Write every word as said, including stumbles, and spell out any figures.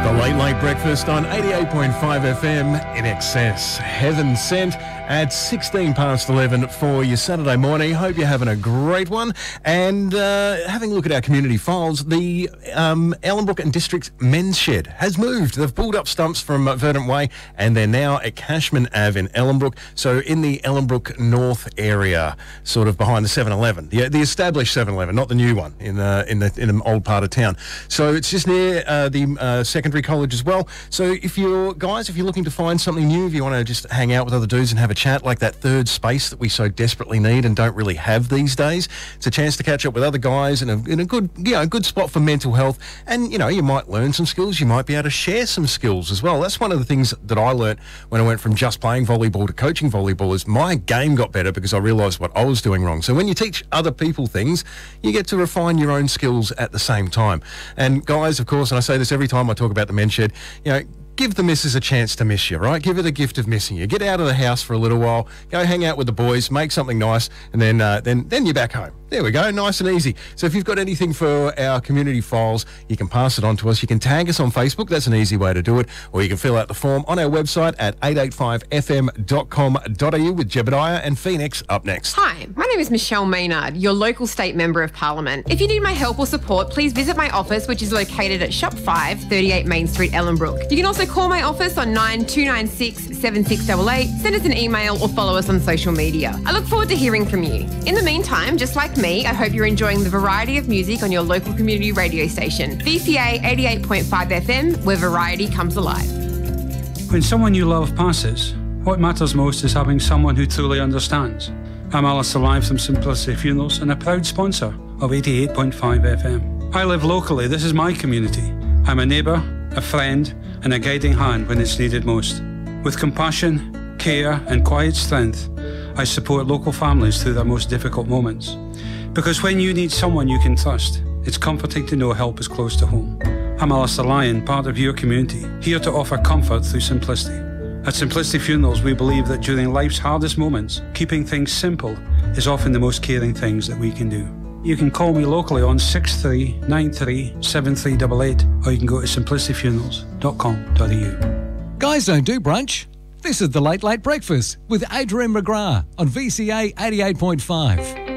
The Late Late Breakfast on eighty-eight point five F M in excess. Heaven Sent at sixteen past eleven for your Saturday morning. Hope you're having a great one. And uh, having a look at our community files, the um, Ellenbrook and District Men's Shed has moved. They've pulled up stumps from uh, Verdant Way and they're now at Cashman Ave in Ellenbrook. So in the Ellenbrook North area, sort of behind the seven eleven, the, the established seven eleven, not the new one in the, in the in an old part of town. So it's just near uh, the uh, secondary college as well. So if you're, guys, if you're looking to find something new, if you want to just hang out with other dudes and have a chat, like that third space that we so desperately need and don't really have these days, it's a chance to catch up with other guys in a, in a good, you know, good spot for mental health. And, you know, you might learn some skills, you might be able to share some skills as well. That's one of the things that I learnt when I went from just playing volleyball to coaching volleyball, is my game got better because I realised what I was doing wrong. So when you teach other people things, you get to refine your own skills at the same time. And guys, of course, and I say this every time I talk about the Men's Shed, you know, give the missus a chance to miss you, right? Give her the gift of missing you. Get out of the house for a little while, go hang out with the boys, make something nice, and then uh, then then you're back home. There we go, nice and easy. So if you've got anything for our community files, you can pass it on to us. You can tag us on Facebook, that's an easy way to do it, or you can fill out the form on our website at eight eight five f m dot com dot a u with Jebediah and Phoenix up next. Hi, my name is Michelle Maynard, your local state member of Parliament. If you need my help or support, please visit my office, which is located at Shop five, thirty-eight Main Street, Ellenbrook. You can also call my office on nine two nine six, seven six eight eight, send us an email or follow us on social media. I look forward to hearing from you. In the meantime, just like me, I hope you're enjoying the variety of music on your local community radio station, V C A eighty-eight point five F M, where variety comes alive. When someone you love passes, what matters most is having someone who truly understands. I'm Alistair Live from Simplicity Funerals and a proud sponsor of eighty-eight point five F M. I live locally, this is my community. I'm a neighbour, a friend, and a guiding hand when it's needed most. With compassion, care, and quiet strength, I support local families through their most difficult moments. Because when you need someone you can trust, it's comforting to know help is close to home. I'm Alistair Lyon, part of your community, here to offer comfort through simplicity. At Simplicity Funerals, we believe that during life's hardest moments, keeping things simple is often the most caring things that we can do. You can call me locally on six three nine three, seven three eight eight, or you can go to simplicity funerals dot com dot a u. Guys don't do brunch. This is the Late Late Breakfast with Adrian McGrath on V C A eighty-eight point five.